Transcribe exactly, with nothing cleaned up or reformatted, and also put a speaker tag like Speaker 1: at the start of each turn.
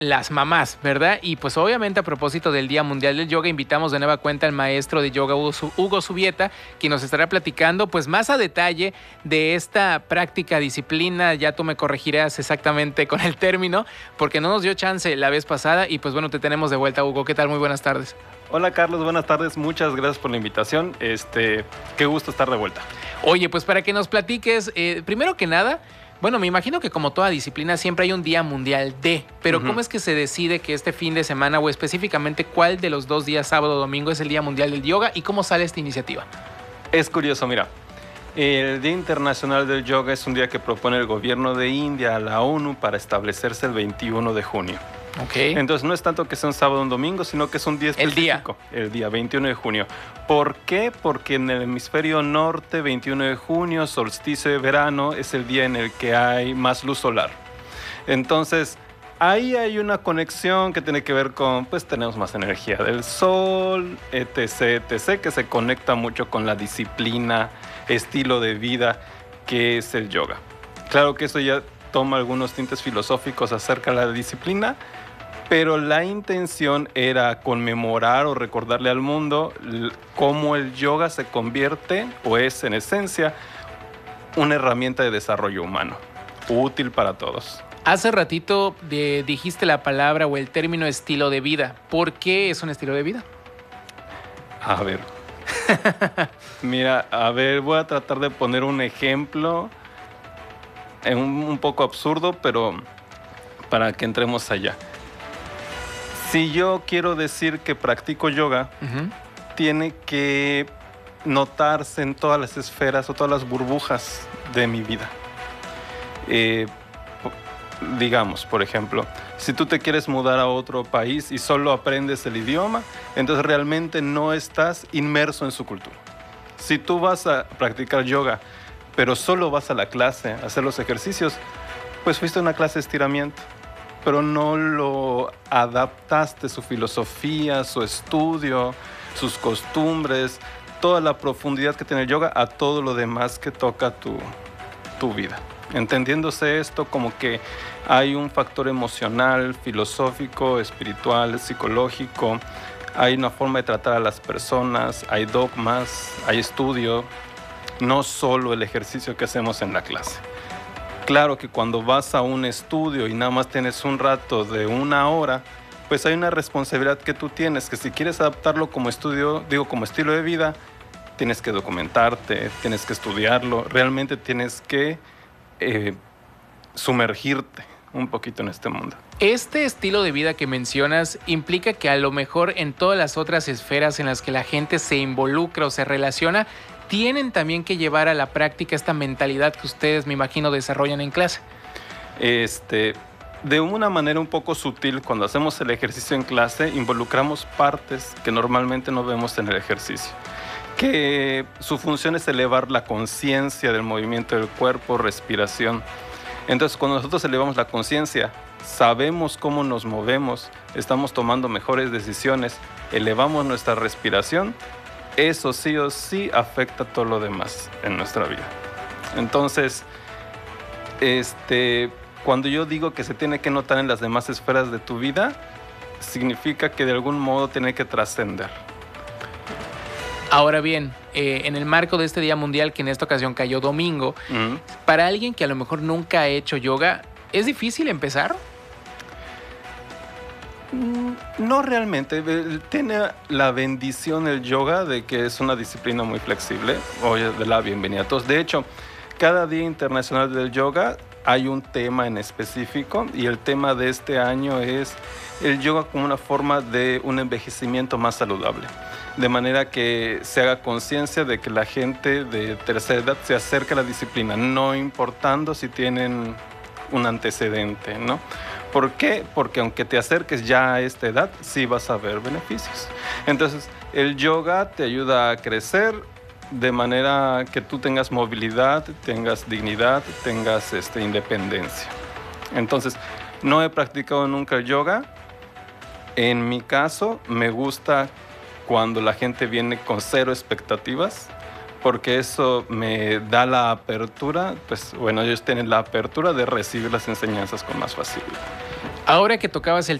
Speaker 1: las mamás, ¿verdad? Y pues obviamente a propósito del Día Mundial del Yoga, invitamos de nueva cuenta al maestro de yoga Hugo Su- Hugo Subieta, quien nos estará platicando pues más a detalle de esta práctica, disciplina. Ya tú me corregirás exactamente con el término, porque no nos dio chance la vez pasada y pues bueno, te tenemos de vuelta, Hugo. ¿Qué tal? Muy buenas tardes.
Speaker 2: Hola Carlos, buenas tardes, muchas gracias por la invitación, este, qué gusto estar de vuelta.
Speaker 1: Oye, pues para que nos platiques, eh, primero que nada, bueno, me imagino que como toda disciplina siempre hay un día mundial de, pero
Speaker 2: Ujú.
Speaker 1: ¿cómo es que se decide que este fin de semana o específicamente cuál de los dos días, sábado o domingo, es el Día Mundial del Yoga y cómo sale esta iniciativa?
Speaker 2: Es curioso, mira, el Día Internacional del Yoga es un día que propone el gobierno de India a la ONU para establecerse el veintiuno de junio.
Speaker 1: Ok.
Speaker 2: Entonces no es tanto que sea un sábado o un domingo, sino que es un día
Speaker 1: El día.
Speaker 2: específico. El día veintiuno de junio. ¿Por qué? Porque en el hemisferio norte, veintiuno de junio, solsticio de verano, es el día en el que hay más luz solar. Entonces, ahí hay una conexión que tiene que ver con, pues tenemos más energía del sol, etc, etc, que se conecta mucho con la disciplina, estilo de vida que es el yoga. Claro que eso ya toma algunos tintes filosóficos acerca de la disciplina, pero la intención era conmemorar o recordarle al mundo l- cómo el yoga se convierte, o es en esencia, una herramienta de desarrollo humano, útil para todos.
Speaker 1: Hace ratito de- dijiste la palabra o el término estilo de vida. ¿Por qué es un estilo de vida?
Speaker 2: A ver. Mira, a ver, voy a tratar de poner un ejemplo, eh, un, un poco absurdo, pero para que entremos allá. Si yo quiero decir que practico yoga,
Speaker 1: Ujú.
Speaker 2: tiene que notarse en todas las esferas o todas las burbujas de mi vida. Eh, po- digamos, por ejemplo, si tú te quieres mudar a otro país y solo aprendes el idioma, entonces realmente no estás inmerso en su cultura. Si tú vas a practicar yoga, pero solo vas a la clase a hacer los ejercicios, pues fuiste a una clase de estiramiento, pero no lo adaptaste, su filosofía, su estudio, sus costumbres, toda la profundidad que tiene el yoga a todo lo demás que toca tu, tu vida. Entendiéndose esto como que hay un factor emocional, filosófico, espiritual, psicológico, hay una forma de tratar a las personas, hay dogmas, hay estudio, no solo el ejercicio que hacemos en la clase. Claro que cuando vas a un estudio y nada más tienes un rato de una hora, pues hay una responsabilidad que tú tienes, que si quieres adaptarlo como estudio, digo como estilo de vida, tienes que documentarte, tienes que estudiarlo, realmente tienes que eh, sumergirte un poquito en este mundo.
Speaker 1: Este estilo de vida que mencionas implica que a lo mejor en todas las otras esferas en las que la gente se involucra o se relaciona, tienen también que llevar a la práctica esta mentalidad que ustedes, me imagino, desarrollan en clase.
Speaker 2: Este, de una manera un poco sutil, cuando hacemos el ejercicio en clase, involucramos partes que normalmente no vemos en el ejercicio. Que su función es elevar la conciencia del movimiento del cuerpo, respiración. Entonces, cuando nosotros elevamos la conciencia, sabemos cómo nos movemos, estamos tomando mejores decisiones, elevamos nuestra respiración, eso sí o sí afecta todo lo demás en nuestra vida. Entonces, este, cuando yo digo que se tiene que notar en las demás esferas de tu vida, significa que de algún modo tiene que trascender.
Speaker 1: Ahora bien, eh, en el marco de este Día Mundial, que en esta ocasión cayó domingo,
Speaker 2: Mm.
Speaker 1: para alguien que a lo mejor nunca ha hecho yoga, ¿es difícil empezar?
Speaker 2: No realmente, eh, tiene la bendición el yoga de que es una disciplina muy flexible. Oye, de la bienvenida a todos. De hecho, cada Día Internacional del Yoga hay un tema en específico y el tema de este año es el yoga como una forma de un envejecimiento más saludable. De manera que se haga conciencia de que la gente de tercera edad se acerque a la disciplina, no importando si tienen un antecedente, ¿no? ¿Por qué? Porque aunque te acerques ya a esta edad, sí vas a ver beneficios. Entonces, el yoga te ayuda a crecer de manera que tú tengas movilidad, tengas dignidad, tengas este, independencia. Entonces, no he practicado nunca el yoga. En mi caso, me gusta cuando la gente viene con cero expectativas, porque eso me da la apertura, pues bueno, ellos tienen la apertura de recibir las enseñanzas con más facilidad.
Speaker 1: Ahora que tocabas el